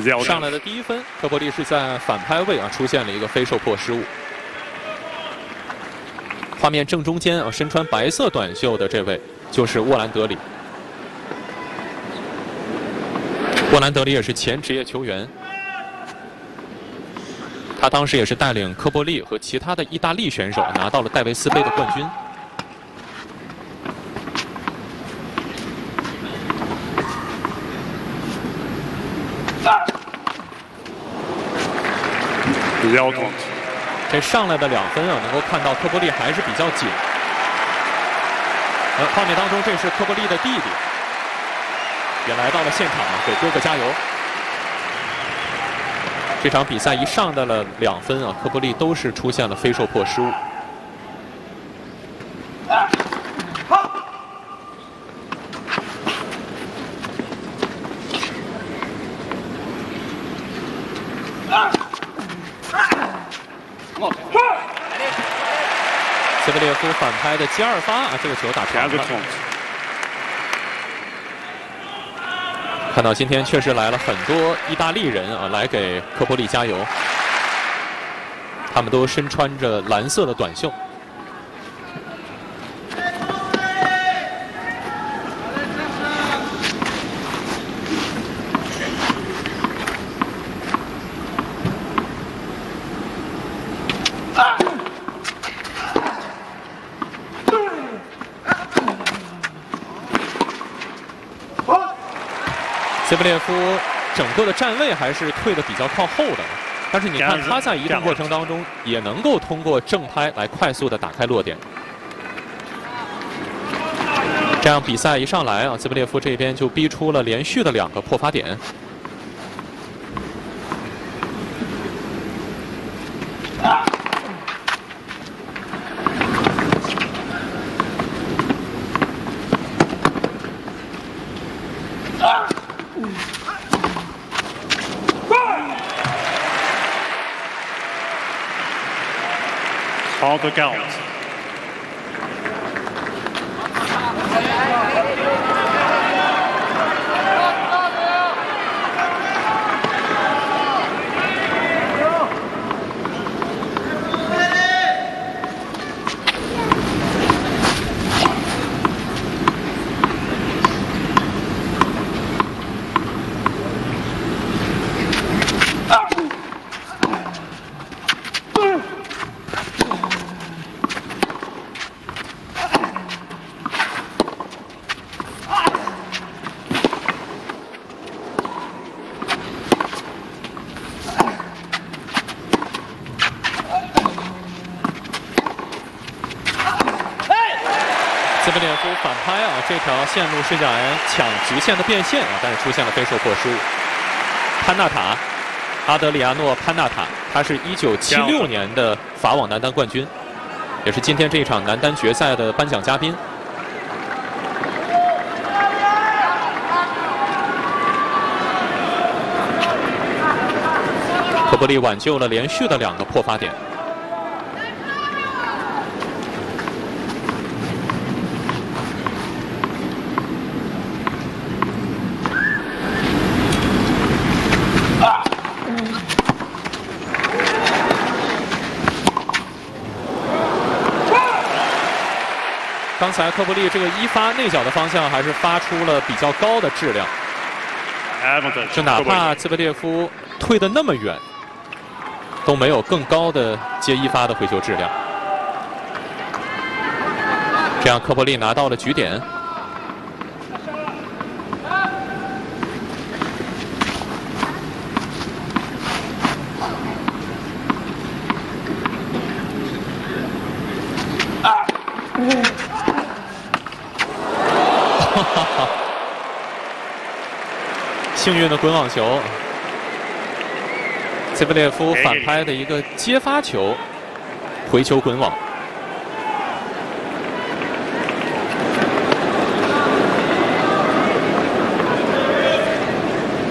上来的第1分，科波利是在反拍位出现了一个非受迫失误。画面正中间身穿白色短袖的这位就是沃兰德里。沃兰德里也是前职业球员，他当时也是带领科波利和其他的意大利选手拿到了戴维斯杯的冠军。 这上来的2分能够看到科波利还是比较紧。画面当中，这是科波利的弟弟，也来到了现场给哥哥加油。这场比赛一上到了2分科波利都是出现了非受迫失误。 谢贝列夫反拍的接2发这个球打长了。看到今天确实来了很多意大利人来给科波利加油，他们都身穿着蓝色的短袖。谢贝列夫整个的站位还是退的比较靠后的，但是你看他在移动过程当中也能够通过正拍来快速的打开落点。这样比赛一上来谢贝列夫这边就逼出了连续的2个破发点。 Call the count. 谢贝列夫反拍这条线路是想抢直线的变线但是出现了非受迫失误。潘纳塔，阿德里亚诺·潘纳塔，他是1976年的法网男单冠军，也是今天这一场男单决赛的颁奖嘉宾。科波利挽救了连续的2个破发点。刚才科波利这个一发内角的方向还是发出了比较高的质量，就哪怕兹贝列夫退得那么远，都没有更高的接一发的回球质量。这样科波利拿到了局点。幸运的滚网球，兹贝列夫反拍的一个接发球，回球滚网。